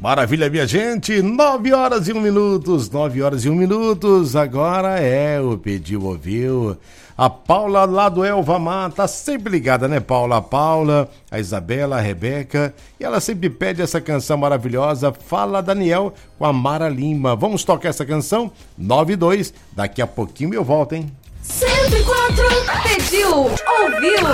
Maravilha, minha gente, 9 horas e 1 minuto, 9 horas e 1 minuto, agora é o Pediu Ouviu. A Paula lá do Elvamar, tá sempre ligada, né, Paula? A Paula, a Isabela, a Rebeca, e ela sempre pede essa canção maravilhosa, Fala Daniel, com a Mara Lima. Vamos tocar essa canção? 9-2, daqui a pouquinho eu volto, hein? 104, Pediu Ouviu.